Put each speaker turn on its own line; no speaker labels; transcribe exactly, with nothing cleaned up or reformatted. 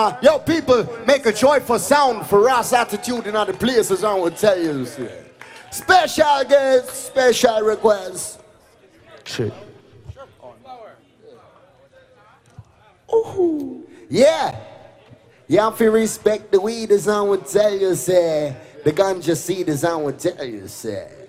Yo, people, make a joyful sound for Ross Attitude in other places, I will tell you. See. Special guest, special request. Shit. Ooh. Yeah. You have to respect the weed, as I would tell you, say. The ganja seed, as I would tell you, say.